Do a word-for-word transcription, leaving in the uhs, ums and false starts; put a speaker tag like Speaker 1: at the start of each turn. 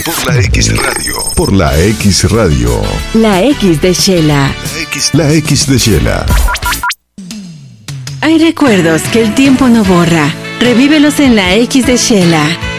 Speaker 1: Por la X Radio.
Speaker 2: Por la X Radio.
Speaker 3: La X de Shela.
Speaker 1: La X.
Speaker 2: La X de Shela.
Speaker 3: Hay recuerdos que el tiempo no borra. Revívelos en la X de Shela.